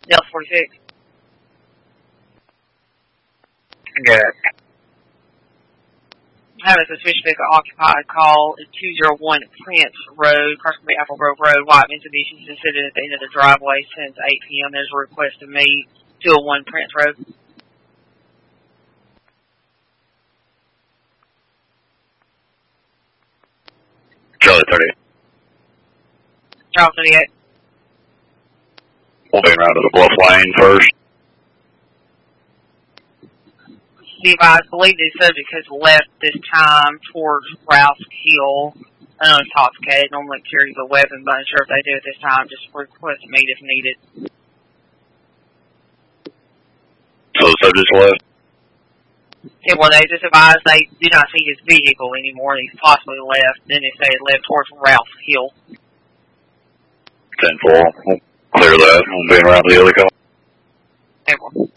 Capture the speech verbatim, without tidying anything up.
Delta forty-six. Good. I have a suspicious vehicle occupied call at two oh one Prince Road, Crossway Apple Grove Road, White Mitsubishi, is sitting at the end of the driveway since eight p.m. There's a request to meet two oh one Prince Road. Charlie thirty. Charles thirty-eight. We'll be around to the Bluff Lane first. Be advised, believe the subject has left this time towards Rouse Hill, unintoxicated, normally carries a weapon, but unsure if they do at this time. Just request to meet if needed. So the subject's left? Yeah, well, they just advised they do not see his vehicle anymore. He's possibly left. Then they say it left towards Rouse Hill. ten four. We'll clear that. We'll be around to the other call. Okay, well.